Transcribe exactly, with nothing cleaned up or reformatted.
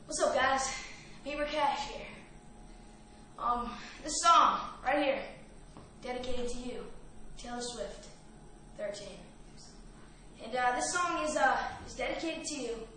What's up, guys? Beaver Cash here. Um, this song right here, dedicated to you, Taylor Swift, thirteen. And uh, this song is uh is dedicated to you.